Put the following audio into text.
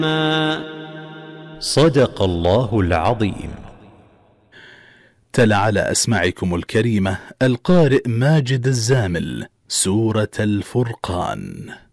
صدق الله العظيم. تلا على أسماعكم الكريمة القارئ ماجد الزامل سورة الفرقان.